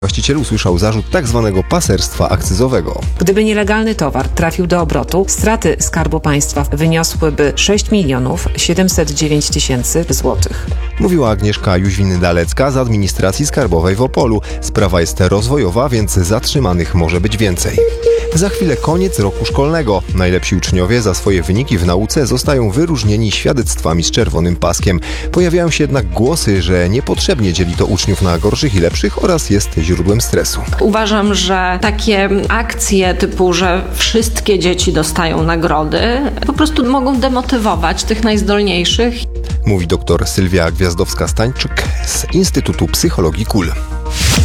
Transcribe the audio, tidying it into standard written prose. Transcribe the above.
Właściciel usłyszał zarzut tzw. paserstwa akcyzowego. Gdyby nielegalny towar trafił do obrotu, straty Skarbu Państwa wyniosłyby 6 709 000 złotych. Mówiła Agnieszka Jóźwin-Dalecka z administracji skarbowej w Opolu. Sprawa jest rozwojowa, więc zatrzymanych może być więcej. Za chwilę koniec roku szkolnego. Najlepsi uczniowie za swoje wyniki w nauce zostają wyróżnieni świadectwami z czerwonym paskiem. Pojawiają się jednak głosy, że niepotrzebnie dzieli to uczniów na gorszych i lepszych oraz jest źródłem stresu. Uważam, że takie akcje typu, że wszystkie dzieci dostają nagrody, po prostu mogą demotywować tych najzdolniejszych. Mówi dr Sylwia Gwiazdowska-Stańczyk z Instytutu Psychologii KUL.